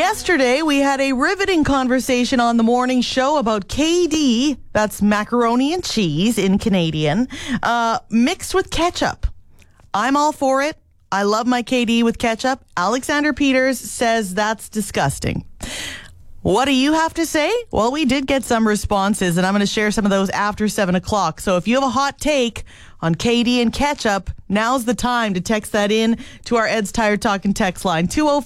Yesterday, we had a riveting conversation on the morning show about KD, that's macaroni and cheese in Canadian, mixed with ketchup. I'm all for it. I love my KD with ketchup. Alexander Peters says that's disgusting. What do you have to say? Well, we did get some responses, and I'm going to share some of those after 7 o'clock. So if you have a hot take on KD and ketchup, now's the time to text that in to our Ed's Tire Talking text line,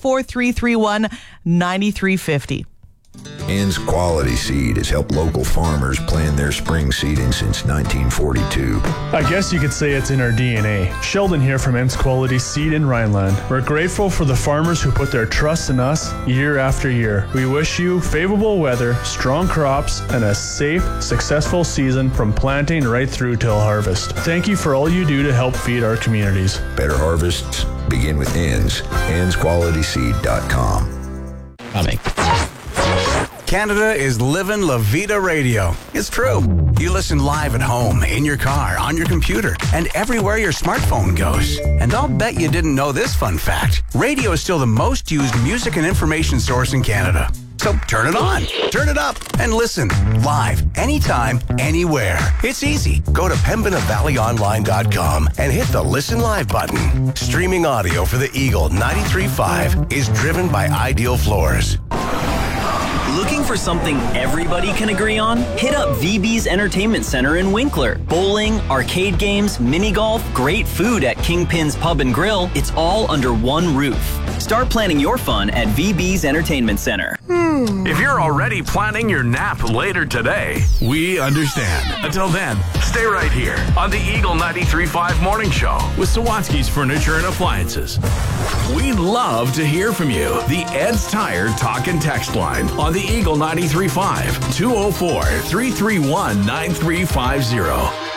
204-331-9350. Ann's Quality Seed has helped local farmers plan their spring seeding since 1942. I guess you could say it's in our DNA. Sheldon here from Ann's Quality Seed in Rhineland. We're grateful for the farmers who put their trust in us year after year. We wish you favorable weather, strong crops, and a safe, successful season from planting right through till harvest. Thank you for all you do to help feed our communities. Better harvests begin with Ann's. Ann'sQualitySeed.com. Coming. Canada is living La Vida Radio. It's true. You listen live at home, in your car, on your computer, and everywhere your smartphone goes. And I'll bet you didn't know this fun fact. Radio is still the most used music and information source in Canada. So turn it on, turn it up, and listen live, anytime, anywhere. It's easy. Go to pembinavalleyonline.com and hit the Listen Live button. Streaming audio for the Eagle 93.5 is driven by Ideal Floors. Looking for something everybody can agree on? Hit up VB's Entertainment Center in Winkler. Bowling, arcade games, mini golf, great food at Kingpin's Pub and Grill. It's all under one roof. Start planning your fun at VB's Entertainment Center. If you're already planning your nap later today, we understand. Until then, stay right here on the Eagle 93.5 Morning Show with Sawatsky's Furniture and Appliances. We'd love to hear from you. The Ed's Tire Talk and Text line on the Eagle 93.5, 204-331-9350.